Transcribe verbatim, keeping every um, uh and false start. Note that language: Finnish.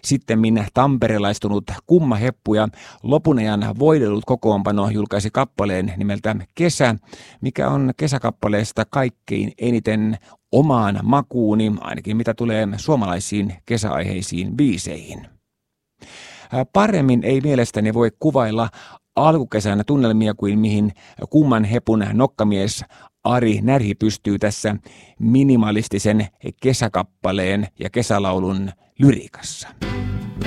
Sittemmin tamperelaistunut Kumma Heppu ja lopun ajan voidellut kokoonpano julkaisi kappaleen nimeltä Kesä, mikä on kesäkappaleesta kaikkein eniten omaan makuuni, ainakin mitä tulee suomalaisiin kesäaiheisiin biiseihin. Paremmin ei mielestäni voi kuvailla alkukesänä tunnelmia kuin mihin Kumman Hepun nokkamies Ari Närhi pystyy tässä minimalistisen kesäkappaleen ja kesälaulun lyriikassa.